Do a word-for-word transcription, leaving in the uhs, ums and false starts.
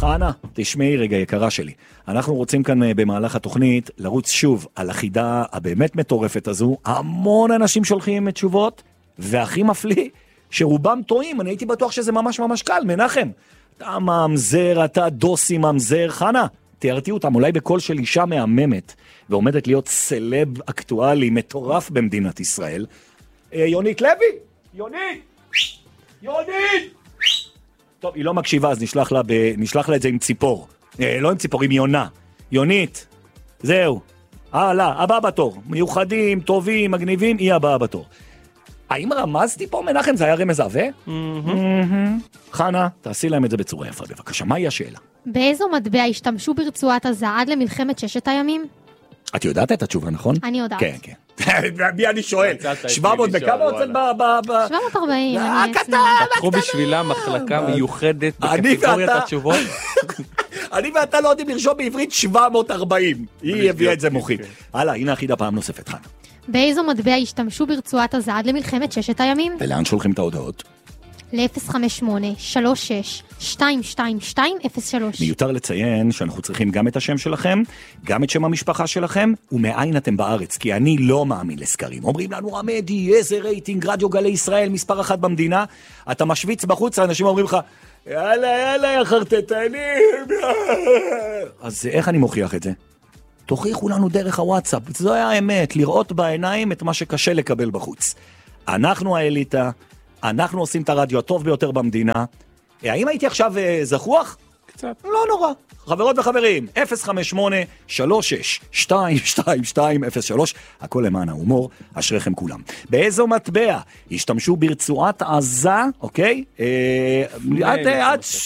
חנה, תשמעי רגע יקרה שלי. אנחנו רוצים כאן במהלך התוכנית לרוץ שוב על החידה הבאמת מטורפת הזו. המון אנשים שולחים תשובות, והכי מפליא שרובם טועים. אני הייתי בטוח שזה ממש ממש קל. מנחם, אתה ממזר, אתה דוסי ממזר. חנה, תיארתי אותם אולי בקול של אישה מהממת, ועומדת להיות סלב אקטואלי מטורף במדינת ישראל. יונית לוי! יונית! יונית! טוב, היא לא מקשיבה, אז נשלח לה, ב... נשלח לה את זה עם ציפור. אה, לא עם ציפור, עם יונה. יונית, זהו. הלאה, הבא בתור. מיוחדים, טובים, מגניבים, היא הבאה בתור. האם רמזתי פה, מנחם? זה היה רמז עווה? חנה, תעשי להם את זה בצורה יפה, בבקשה. מהי השאלה? באיזו מטבע השתמשו ברצועת עזה עד למלחמת ששת הימים? את יודעת את התשובה, נכון? אני יודעת. כן, כן. מי אני שואל? שבע מאות וכמה הוצאת ב... שבע מאות וארבעים. הקטן, פתחו בשבילה מחלקה מיוחדת בקטגוריית התשובות. אני ואתה לא יודעים לרשום בעברית שבע מאות וארבעים. היא הביאה את זה מוחית. הלאה, הנה החידה פעם נוספת, חנה. באיזו מטבע השתמשו ברצועת עזה עד למלחמת ששת הימים? ולאן שולחים את ההודעות? ל-אפס חמש שמונה שלוש שש שתיים שתיים שתיים אפס שלוש. מיותר לציין שאנחנו צריכים גם את השם שלכם, גם את שם המשפחה שלכם, ומאין אתם בארץ, כי אני לא מאמין לסקרים. אומרים לנו, עמדי, איזה רייטינג, רדיו גלי ישראל, מספר אחת במדינה, אתה משוויץ בחוץ, האנשים אומרים לך, יאללה, יאללה, יא חרטטנים. אז איך אני מוכיח את זה? תוכיחו לנו דרך הוואטסאפ, זו היה האמת, לראות בעיניים את מה שקשה לקבל בחוץ. אנחנו האליטה, אנחנו עושים את הרדיו הטוב ביותר במדינה. האם הייתי עכשיו זכוח? קצת. לא נורא. חברות וחברים, אפס חמש שמונה שלוש שש שתיים שתיים שתיים אפס שלוש, הכל למען ההומור, אשריכם כולם. באיזו מטבע השתמשו ברצועת עזה, אוקיי? עד